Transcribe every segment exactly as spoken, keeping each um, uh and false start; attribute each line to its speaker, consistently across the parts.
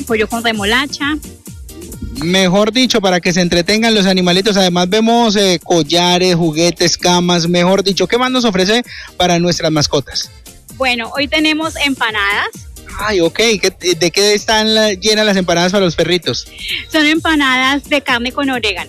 Speaker 1: pollo con remolacha.
Speaker 2: Mejor dicho, para que se entretengan los animalitos. Además vemos eh, collares, juguetes, camas, mejor dicho. ¿Qué más nos ofrece para nuestras mascotas?
Speaker 1: Bueno, hoy tenemos empanadas.
Speaker 2: Ay, ok. ¿Qué, ¿De qué están la, llenas las empanadas para los perritos?
Speaker 1: Son empanadas de carne con orégano.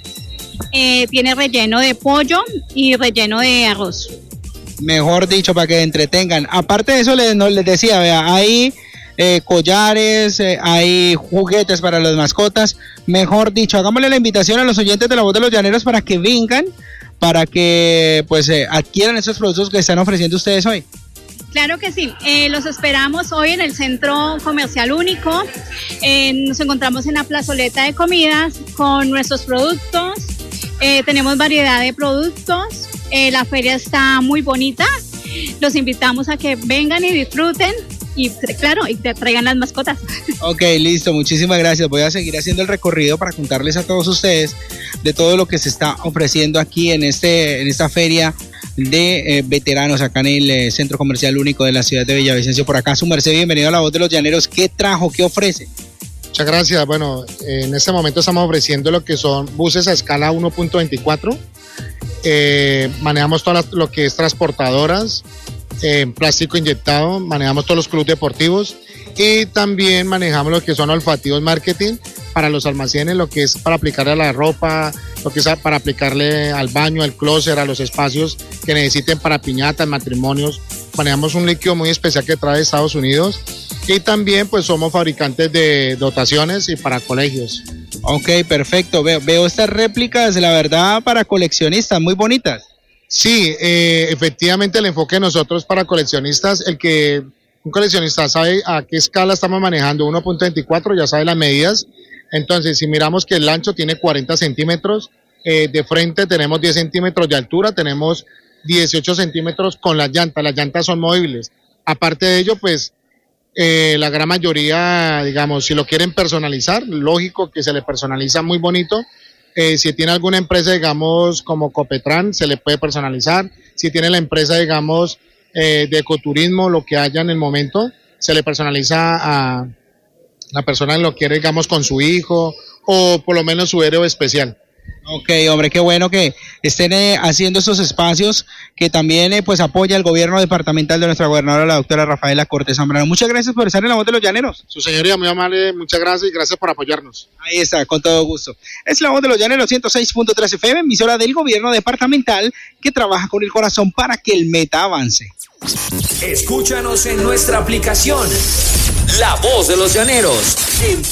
Speaker 1: Eh, tiene relleno de pollo y relleno de arroz.
Speaker 2: Mejor dicho, para que entretengan. Aparte de eso, les, no, les decía, vea, hay eh, collares, eh, hay juguetes para las mascotas. Mejor dicho, hagámosle la invitación a los oyentes de La Voz de los Llaneros para que vengan, para que pues eh, adquieran esos productos que están ofreciendo ustedes hoy.
Speaker 1: Claro que sí, eh, los esperamos hoy en el Centro Comercial Único. Eh, nos encontramos en la plazoleta de comidas con nuestros productos. Eh, tenemos variedad de productos. Eh, la feria está muy bonita. Los invitamos a que vengan y disfruten y, claro, y te traigan las mascotas.
Speaker 2: Ok, listo, muchísimas gracias. Voy a seguir haciendo el recorrido para contarles a todos ustedes de todo lo que se está ofreciendo aquí en, este, en esta feria de eh, veteranos acá en el eh, Centro Comercial Único de la ciudad de Villavicencio. Por acá, su merced, bienvenido a La Voz de los Llaneros. ¿Qué trajo? ¿Qué ofrece?
Speaker 3: Muchas gracias. Bueno, en este momento estamos ofreciendo lo que son buses a escala uno punto veinticuatro. Eh, manejamos todo lo que es transportadoras, eh, plástico inyectado, manejamos todos los clubes deportivos y también manejamos lo que son olfativos marketing para los almacenes, lo que es para aplicarle a la ropa, lo que es para aplicarle al baño, al closet, a los espacios que necesiten para piñatas, matrimonios. Manejamos un líquido muy especial que trae de Estados Unidos y también pues somos fabricantes de dotaciones y para colegios.
Speaker 2: Ok, perfecto. Veo, veo estas réplicas, la verdad, para coleccionistas, muy bonitas.
Speaker 3: Sí, eh, efectivamente el enfoque de nosotros para coleccionistas, el que un coleccionista sabe a qué escala estamos manejando, uno punto veinticuatro, ya sabe las medidas. Entonces, si miramos que el ancho tiene cuarenta centímetros, eh, de frente tenemos diez centímetros de altura, tenemos dieciocho centímetros con las llantas, las llantas son móviles. Aparte de ello, pues, eh, la gran mayoría, digamos, si lo quieren personalizar, lógico que se le personaliza muy bonito. Eh, si tiene alguna empresa, digamos, como Copetran, se le puede personalizar. Si tiene la empresa, digamos, eh, de ecoturismo, lo que haya en el momento, se le personaliza a la persona que lo quiere, digamos, con su hijo o por lo menos su héroe especial.
Speaker 2: Ok, hombre, qué bueno que estén eh, haciendo esos espacios que también eh, pues apoya el gobierno departamental de nuestra gobernadora, la doctora Rafaela Cortés Zambrano. Muchas gracias por estar en La Voz de los Llaneros.
Speaker 3: Su señoría, muy amable, muchas gracias y gracias por apoyarnos.
Speaker 2: Ahí está, con todo gusto. Es La Voz de los Llaneros, ciento seis punto tres F M, emisora del gobierno departamental que trabaja con el corazón para que el meta avance.
Speaker 4: Escúchanos en nuestra aplicación La Voz de los Llaneros en